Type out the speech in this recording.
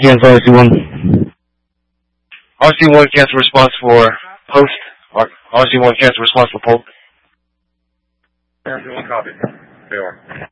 Cancel RC1. RC1 cancel response for post. RC1 cancel response for post. RC1 copy. They are.